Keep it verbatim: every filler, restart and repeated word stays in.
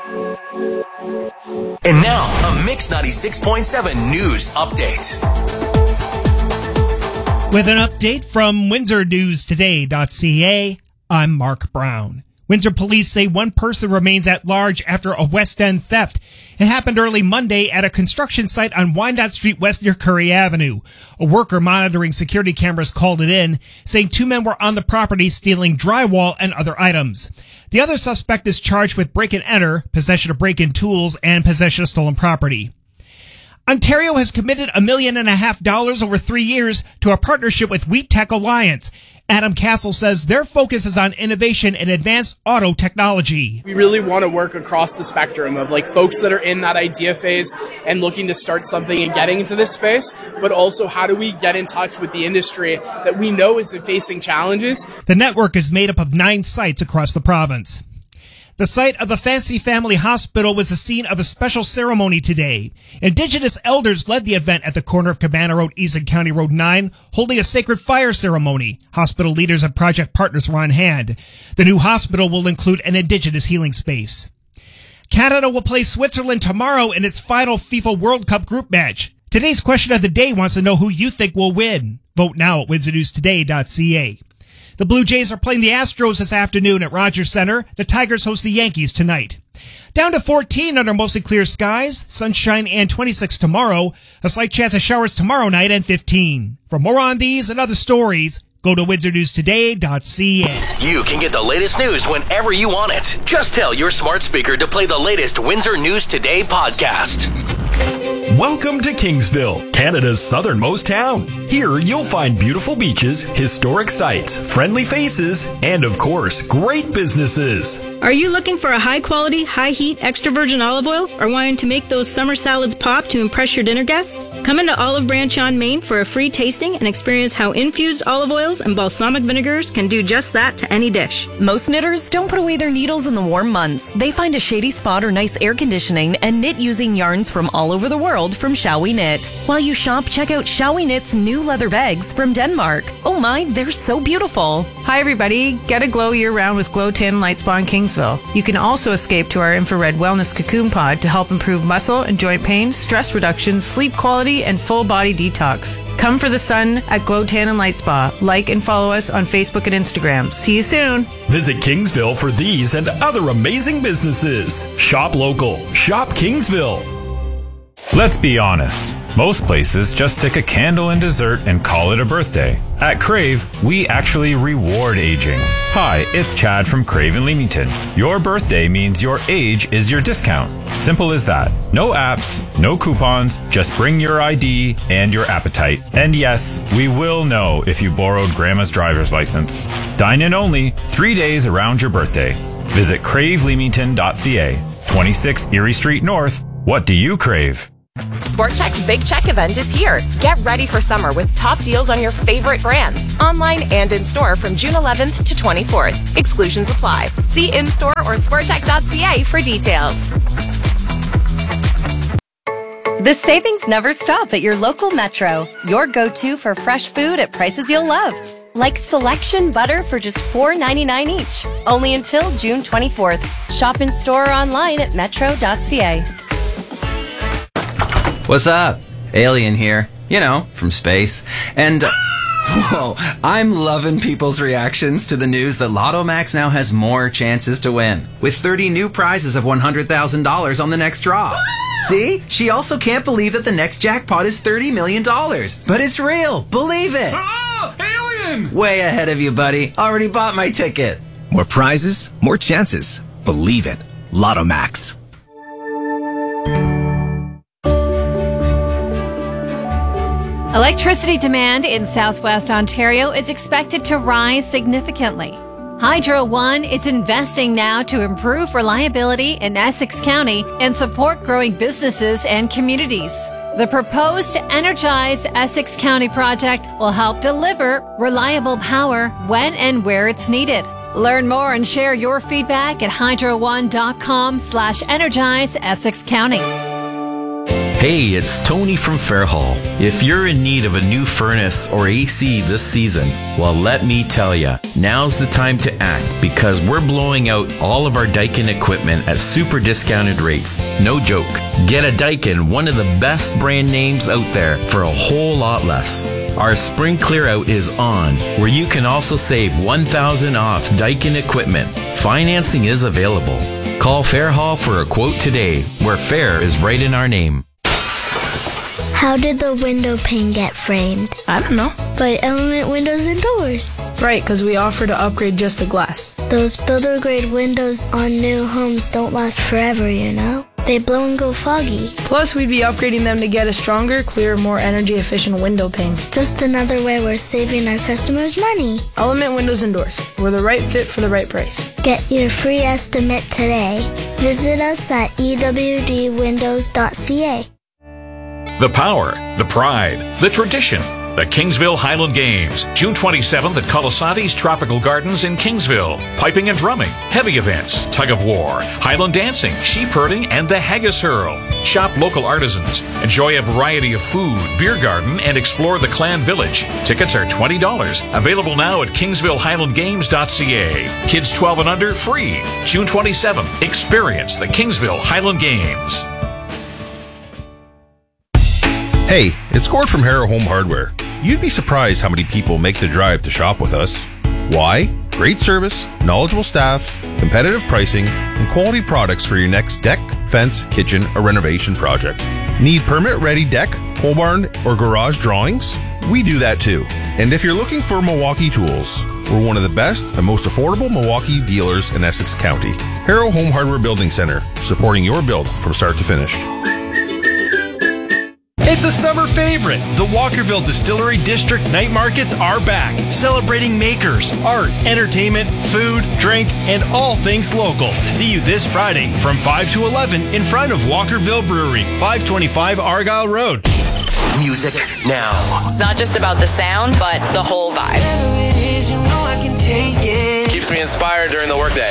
And now, a Mix ninety-six point seven news update. With an update from Windsor News Today dot C A, I'm Mark Brown. Windsor police say one person remains at large after a West End theft. It happened early Monday at a construction site on Wyandotte Street West near Curry Avenue. A worker monitoring security cameras called it in, saying two men were on the property stealing drywall and other items. The other suspect is charged with break and enter, possession of break-in tools, and possession of stolen property. Ontario has committed a million and a half dollars over three years to a partnership with Wheat Tech Alliance. Adam Castle says their focus is on innovation and advanced auto technology. We really want to work across the spectrum of like folks that are in that idea phase and looking to start something and getting into this space, but also how do we get in touch with the industry that we know is facing challenges. The network is made up of nine sites across the province. The site of the Fancy Family Hospital was the scene of a special ceremony today. Indigenous elders led the event at the corner of Cabana Road East and County Road nine, holding a sacred fire ceremony. Hospital leaders and project partners were on hand. The new hospital will include an Indigenous healing space. Canada will play Switzerland tomorrow in its final FIFA World Cup group match. Today's question of the day wants to know who you think will win. Vote now at Windsor News Today dot C A. The Blue Jays are playing the Astros this afternoon at Rogers Center. The Tigers host the Yankees tonight. Down to fourteen under mostly clear skies, sunshine and twenty-six tomorrow. A slight chance of showers tomorrow night and fifteen. For more on these and other stories, go to Windsor News Today dot C A. You can get the latest news whenever you want it. Just tell your smart speaker to play the latest Windsor News Today podcast. Welcome to Kingsville, Canada's southernmost town. Here you'll find beautiful beaches, historic sites, friendly faces, and of course, great businesses. Are you looking for a high-quality, high-heat, extra virgin olive oil or wanting to make those summer salads pop to impress your dinner guests? Come into Olive Branch on Main for a free tasting and experience how infused olive oils and balsamic vinegars can do just that to any dish. Most knitters don't put away their needles in the warm months. They find a shady spot or nice air conditioning and knit using yarns from all over the world from Shall We Knit. While you shop, check out Shall We Knit's new leather bags from Denmark. Oh my, they're so beautiful. Hi everybody, get a glow year-round with Glow Tan Light Spa in Kingsville. You can also escape to our infrared wellness cocoon pod to help improve muscle and joint pain, stress reduction, sleep quality, and full body detox. Come for the sun at Glow Tan and Light Spa. Like and follow us on Facebook and Instagram. See you soon. Visit Kingsville for these and other amazing businesses. Shop local. Shop Kingsville. Let's be honest. Most places just stick a candle in dessert and call it a birthday. At Crave, we actually reward aging. Hi, it's Chad from Crave in Leamington. Your birthday means your age is your discount. Simple as that. No apps, no coupons, just bring your I D and your appetite. And yes, we will know if you borrowed Grandma's driver's license. Dine in only, three days around your birthday. Visit crave leamington dot C A. twenty-six Erie Street North. What do you crave? Sport Chek's Big Check event is here. Get ready for summer with top deals on your favorite brands, online and in-store from June eleventh to twenty-fourth. Exclusions apply. See in-store or sport chek dot C A for details. The savings never stop at your local Metro. Your go-to for fresh food at prices you'll love. Like selection butter for just four ninety-nine each. Only until June twenty-fourth. Shop in-store or online at metro dot C A. What's up? Alien here. You know, from space. And, uh, whoa, I'm loving people's reactions to the news that Lotto Max now has more chances to win, with thirty new prizes of one hundred thousand dollars on the next draw. See? She also can't believe that the next jackpot is thirty million dollars. But it's real. Believe it. Oh, alien! Way ahead of you, buddy. Already bought my ticket. More prizes, more chances. Believe it. Lotto Max. Electricity demand in southwest Ontario is expected to rise significantly. Hydro One is investing now to improve reliability in Essex County and support growing businesses and communities. The proposed Energize Essex County project will help deliver reliable power when and where it's needed. Learn more and share your feedback at hydro one dot com slash energize Essex County. Hey, it's Tony from Fairhall. If you're in need of a new furnace or A C this season, well, let me tell ya, now's the time to act because we're blowing out all of our Daikin equipment at super discounted rates. No joke. Get a Daikin, one of the best brand names out there, for a whole lot less. Our spring clear out is on, where you can also save one thousand dollars off Daikin equipment. Financing is available. Call Fairhall for a quote today, where fair is right in our name. How did the window pane get framed? I don't know. By Element Windows and Doors. Right, because we offer to upgrade just the glass. Those builder-grade windows on new homes don't last forever, you know? They blow and go foggy. Plus, we'd be upgrading them to get a stronger, clearer, more energy-efficient window pane. Just another way we're saving our customers money. Element Windows and Doors. We're the right fit for the right price. Get your free estimate today. Visit us at e w d windows dot c a. The power, the pride, the tradition. The Kingsville Highland Games, June twenty-seventh at Colasanti's Tropical Gardens in Kingsville. Piping and drumming, heavy events, tug of war, Highland dancing, sheep herding, and the haggis hurl. Shop local artisans, enjoy a variety of food, beer garden, and explore the Clan Village. Tickets are twenty dollars. Available now at kingsville highland games dot c a. Kids twelve and under, free. June twenty-seventh, experience the Kingsville Highland Games. Hey, it's Gord from Harrow Home Hardware. You'd be surprised how many people make the drive to shop with us. Why? Great service, knowledgeable staff, competitive pricing, and quality products for your next deck, fence, kitchen, or renovation project. Need permit-ready deck, pole barn, or garage drawings? We do that too. And if you're looking for Milwaukee tools, we're one of the best and most affordable Milwaukee dealers in Essex County. Harrow Home Hardware Building Center, supporting your build from start to finish. It's a summer favorite. The Walkerville Distillery District Night Markets are back, celebrating makers, art, entertainment, food, drink, and all things local. See you this Friday from five to eleven in front of Walkerville Brewery, five twenty-five Argyle Road. Music now. Not just about the sound, but the whole vibe. Keeps me inspired during the workday.